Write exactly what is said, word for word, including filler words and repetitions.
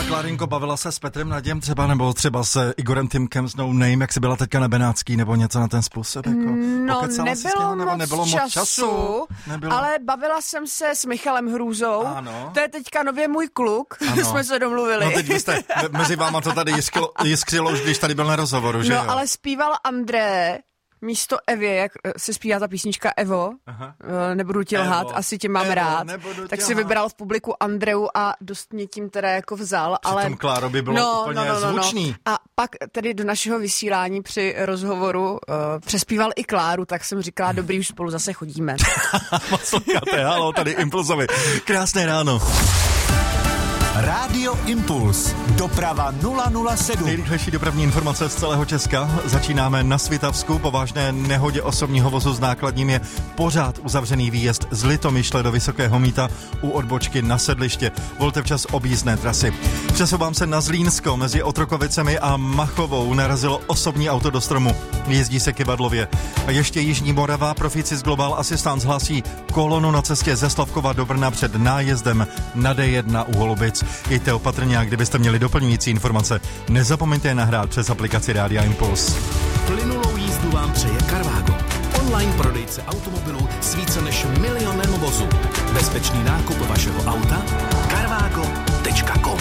Klárinko, bavila se s Petrem Nadějem třeba, nebo třeba s Igorem Timkem z No Name, jak jsi byla teďka na Benátský, nebo něco na ten způsob? Jako, no, nebylo, těho, nebo moc nebylo času, moc času, nebylo... ale bavila jsem se s Michalem Hrůzou. Ano. To je teďka nově můj kluk, jsme se domluvili. No teď vy jste, mezi váma to tady jiskřilo, jiskřilo už, když tady byl na rozhovoru, že no, jo? ale zpíval André místo Evě, jak se zpívá ta písnička Evo, Aha. nebudu ti lhát, Evo. asi tě mám Evo, rád, tak si vybral v publiku Andreu a dost mě tím teda jako vzal. Přitom ale Kláro by bylo no, úplně no, no, no, zvučný. No. A pak tedy do našeho vysílání při rozhovoru uh, přespíval i Kláru, tak jsem říkala, dobrý, už spolu zase chodíme. Posloucháte, halo, tady Impulzovi. Krásné ráno. Rádio Impuls. Doprava nula nula sedm. Nejrychlejší dopravní informace z celého Česka. Začínáme na Svitavsku. Po vážné nehodě osobního vozu s nákladním je pořád uzavřený výjezd z Litomyšle do Vysokého Mýta u odbočky na Sedliště. Volte včas objízdné trasy. Přesouvám se na Zlínsko. Mezi Otrokovicemi a Machovou narazilo osobní auto do stromu. Jezdí se kyvadlově. A ještě Jižní Morava. Proficis Global Assistance hlásí kolonu na cestě ze Slavkova do Brna před nájezdem na D jedna u Holubic. Jeďte opatrně a kdybyste měli doplňující informace, nezapomeňte je nahrát přes aplikaci Rádia Impuls. Plynulou jízdu vám přeje Carvago. Online prodejce automobilů s více než milionem vozů. Bezpečný nákup vašeho auta carvago tečka com.